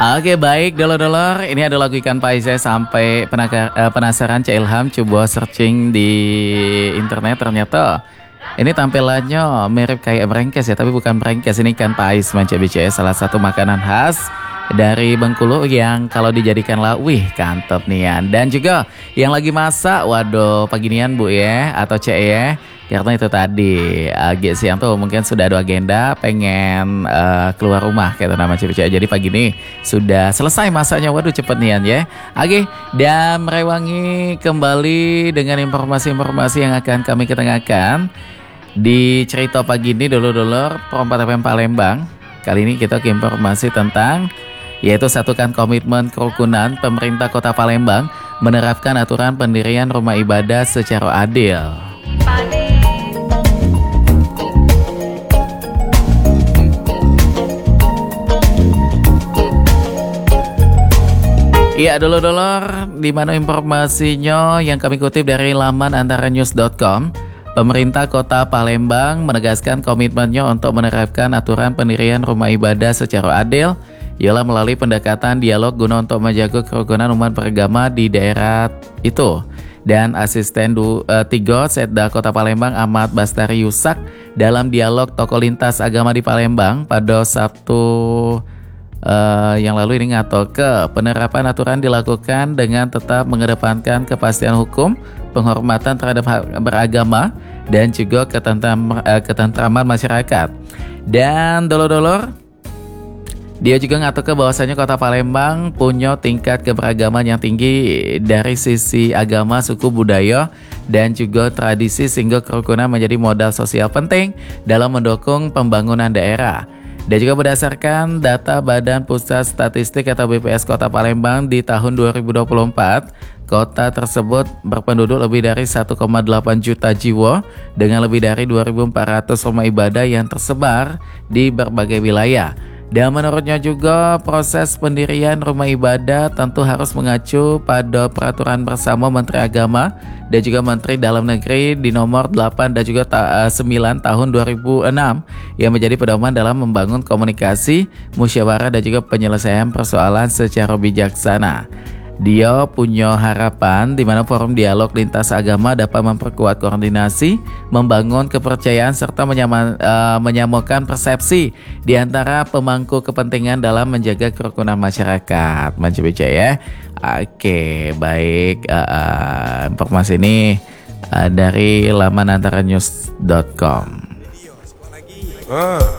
Oke baik dolor-dolor, ini ada lagu ikan pais saya sampai penasaran Cak Ilham coba searching di internet ternyata ini tampilannya mirip kayak brengkes ya, tapi bukan brengkes, ini ikan pais manca BCS, salah satu makanan khas dari Bengkulu yang kalau dijadikan lah, wih kantep nian. Dan juga yang lagi masak, waduh pagi nian Bu ya, atau Cek ya. Karena itu tadi agak siang tuh mungkin sudah ada agenda pengen keluar rumah kayak nama cewek. Jadi pagi ini sudah selesai masaknya. Waduh cepet nian ya. Oke, dan merewangi kembali dengan informasi-informasi yang akan kami ketengahkan di cerita pagi ini dulur-dulur Perompak FM Palembang. Kali ini kita ke informasi tentang yaitu satukan komitmen kerukunan pemerintah Kota Palembang menerapkan aturan pendirian rumah ibadah secara adil. Iya dulur-dulur, di mana informasinya yang kami kutip dari laman antaranews.com. Pemerintah Kota Palembang menegaskan komitmennya untuk menerapkan aturan pendirian rumah ibadah secara adil, ialah melalui pendekatan dialog guna untuk menjaga kerukunan umat beragama di daerah itu. Dan asisten 3 Setda Kota Palembang Ahmad Bastari Yusak dalam dialog tokoh lintas agama di Palembang pada Sabtu yang lalu ini ngato ke penerapan aturan dilakukan dengan tetap mengedepankan kepastian hukum, penghormatan terhadap hak beragama, dan juga ketentraman masyarakat. Dan dolor-dolor, dia juga ngato ke bahwasanya Kota Palembang punya tingkat keberagaman yang tinggi dari sisi agama, suku, budaya, dan juga tradisi, sehingga kerukunan menjadi modal sosial penting dalam mendukung pembangunan daerah. Dan juga berdasarkan data Badan Pusat Statistik atau BPS Kota Palembang di tahun 2024, kota tersebut berpenduduk lebih dari 1,8 juta jiwa dengan lebih dari 2.400 rumah ibadah yang tersebar di berbagai wilayah. Dan menurutnya juga proses pendirian rumah ibadah tentu harus mengacu pada peraturan bersama Menteri Agama dan juga Menteri Dalam Negeri di nomor 8 dan juga 9 tahun 2006 yang menjadi pedoman dalam membangun komunikasi, musyawarah dan juga penyelesaian persoalan secara bijaksana. Dia punya harapan di mana forum dialog lintas agama dapat memperkuat koordinasi, membangun kepercayaan serta menyamakan persepsi di antara pemangku kepentingan dalam menjaga kerukunan masyarakat. Maju ya. Oke, baik. Informasi ini dari laman antaranews.com.